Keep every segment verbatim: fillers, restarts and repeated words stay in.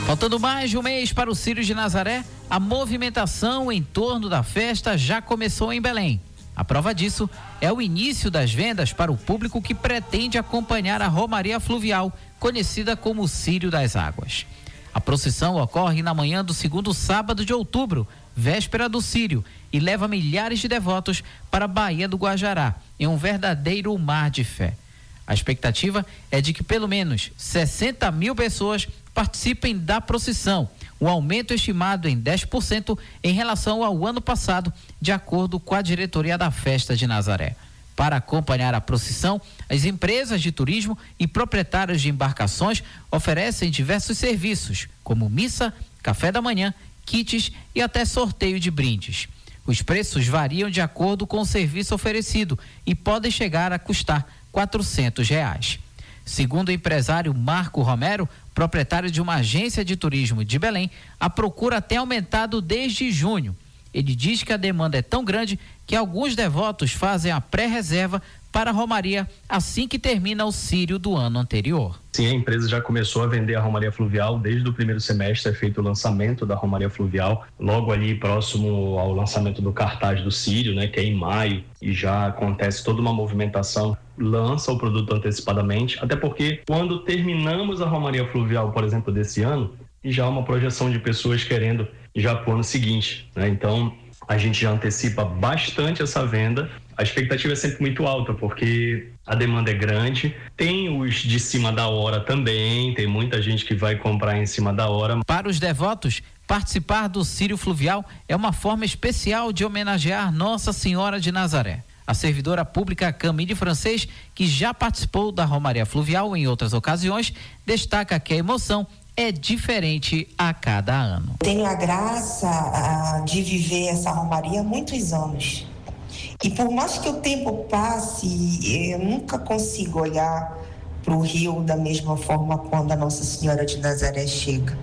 Faltando mais de um mês para o Círio de Nazaré, a movimentação em torno da festa já começou em Belém. A prova disso é o início das vendas para o público que pretende acompanhar a Romaria Fluvial, conhecida como o Círio das Águas. A procissão ocorre na manhã do segundo sábado de outubro, véspera do Círio, e leva milhares de devotos para a Baía do Guajará, em um verdadeiro mar de fé. A expectativa é de que pelo menos sessenta mil pessoas participem da procissão, um aumento estimado em dez por cento em relação ao ano passado, de acordo com a diretoria da Festa de Nazaré. Para acompanhar a procissão, as empresas de turismo e proprietários de embarcações oferecem diversos serviços, como missa, café da manhã, kits e até sorteio de brindes. Os preços variam de acordo com o serviço oferecido e podem chegar a custar quatrocentos reais. Segundo o empresário Marco Romero, proprietário de uma agência de turismo de Belém, a procura tem aumentado desde junho. Ele diz que a demanda é tão grande que alguns devotos fazem a pré-reserva para a Romaria assim que termina o Círio do ano anterior. Sim, a empresa já começou a vender a Romaria Fluvial desde o primeiro semestre, é feito o lançamento da Romaria Fluvial, logo ali próximo ao lançamento do cartaz do Círio, né, que é em maio, e já acontece toda uma movimentação, lança o produto antecipadamente, até porque quando terminamos a Romaria Fluvial, por exemplo, desse ano, já há uma projeção de pessoas querendo já para o ano seguinte, né? Então a gente já antecipa bastante essa venda. A expectativa é sempre muito alta, porque a demanda é grande. Tem os de cima da hora também, tem muita gente que vai comprar em cima da hora. Para os devotos, participar do Círio Fluvial é uma forma especial de homenagear Nossa Senhora de Nazaré. A servidora pública Camille Francês, que já participou da Romaria Fluvial em outras ocasiões, destaca que a emoção é diferente a cada ano. Tenho a graça a, de viver essa Romaria há muitos anos. E por mais que o tempo passe, eu nunca consigo olhar para o Rio da mesma forma quando a Nossa Senhora de Nazaré chega.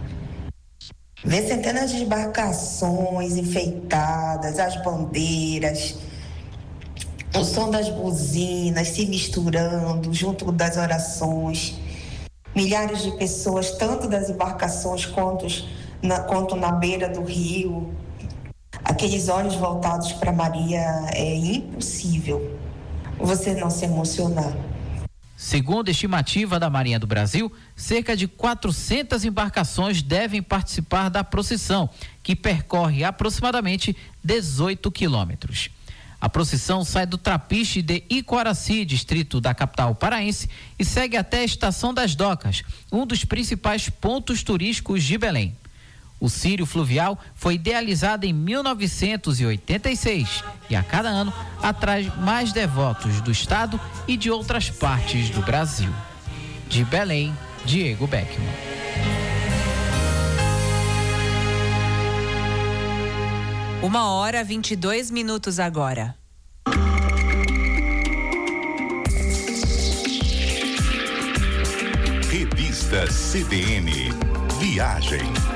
Ver centenas de embarcações enfeitadas, as bandeiras, o som das buzinas se misturando junto das orações. Milhares de pessoas, tanto das embarcações quanto na, quanto na beira do rio. Aqueles olhos voltados para Maria, é impossível você não se emocionar. Segundo a estimativa da Marinha do Brasil, cerca de quatrocentas embarcações devem participar da procissão, que percorre aproximadamente dezoito quilômetros. A procissão sai do Trapiche de Icoaraci, distrito da capital paraense, e segue até a Estação das Docas, um dos principais pontos turísticos de Belém. O Círio Fluvial foi idealizado em mil novecentos e oitenta e seis e a cada ano atrai mais devotos do estado e de outras partes do Brasil. De Belém, Diego Beckman. Uma hora vinte e dois minutos agora. Revista C B N Viagem.